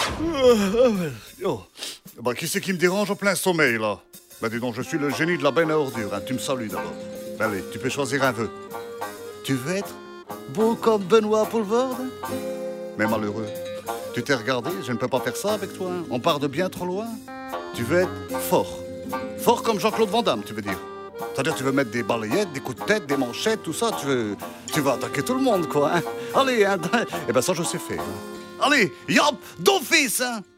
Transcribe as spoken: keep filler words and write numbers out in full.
Euh, oh. Bah, qui c'est qui me dérange en plein sommeil, là? Bah, dis donc, je suis le génie de la benne à ordures, hein. Tu me salues d'abord. Bah, allez, tu peux choisir un vœu. Tu veux être beau comme Benoît Poulvord? Mais malheureux, tu t'es regardé, je ne peux pas faire ça avec toi, hein. On part de bien trop loin. Tu veux être fort. Fort comme Jean-Claude Van Damme, tu veux dire. C'est-à-dire, tu veux mettre des balayettes, des coups de tête, des manchettes, tout ça, tu veux... Tu vas attaquer tout le monde, quoi, hein. Allez, hein. Eh ben ça, je sais faire. Allez, yop, d'office, hein.